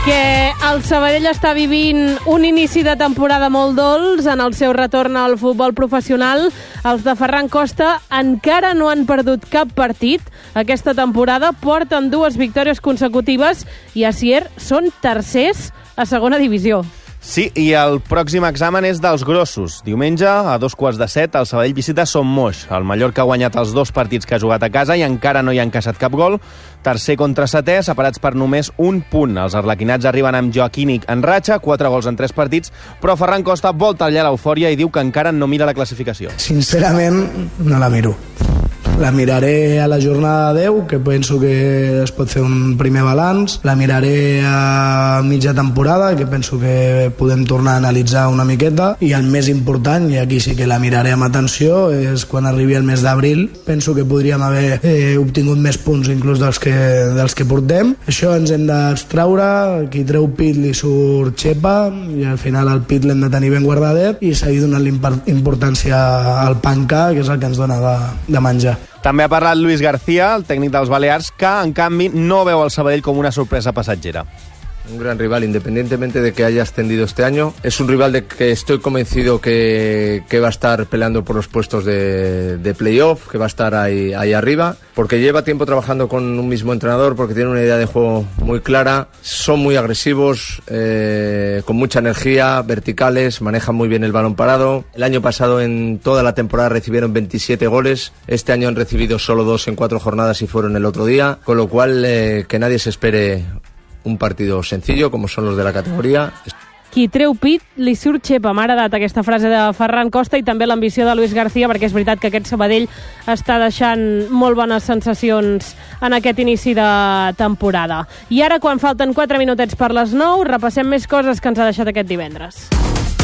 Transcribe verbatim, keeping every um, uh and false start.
que el Sabadell està vivint un inici de temporada molt dolç en el seu retorn al futbol professional. Els de Ferran Costa encara no han perdut cap partit aquesta temporada, porten dues victòries consecutives i a Sier són tercers a segona divisió. Sí, i el pròxim examen és dels grossos. Diumenge, a dos quarts de set, el Sabadell visita Son Moix. El Mallorca ha guanyat els dos partits que ha jugat a casa i encara no hi ha encaixat cap gol. Tercer contra setè, separats per només un punt. Els arlequinats arriben amb Joaquínic en ratxa, quatre gols en tres partits, però Ferran Costa vol tallar l'eufòria i diu que encara no mira la classificació. Sincerament, no la miro. La miraré a la jornada deu, que penso que es pot fer un primer balanç. La miraré a mitja temporada, que penso que podem tornar a analitzar una miqueta. I el més important, i aquí sí que la miraré amb atenció, és quan arribi el mes d'abril. Penso que podríem haver eh, obtingut més punts inclús dels que, dels que portem. Això ens hem d'abstraure, qui treu pit li surt xepa, i al final el pit l'hem de tenir ben guardadet i seguir donant importància al pancà, que és el que ens dona de, de menjar. També ha parlat Luis García, el tècnic dels Balears, que, en canvi, no veu el Sabadell com una sorpresa passatgera. Un gran rival, independientemente de que haya ascendido este año. Es un rival de que estoy convencido que, que va a estar peleando por los puestos de, de playoff, que va a estar ahí, ahí arriba, porque lleva tiempo trabajando con un mismo entrenador, porque tiene una idea de juego muy clara, son muy agresivos, eh, con mucha energía, verticales, manejan muy bien el balón parado. El año pasado en toda la temporada recibieron veintisiete goles, este año han recibido solo dos en cuatro jornadas y fueron el otro día, con lo cual eh, que nadie se espere un partido sencillo, como son los de la categoría. Qui treu pit li surt xepa. M'ha agradat aquesta frase de Ferran Costa i també l'ambició de Luis García, perquè és veritat que aquest Sabadell està deixant molt bones sensacions en aquest inici de temporada. I ara, quan falten quatre minutets per les nou, repassem més coses que ens ha deixat aquest divendres.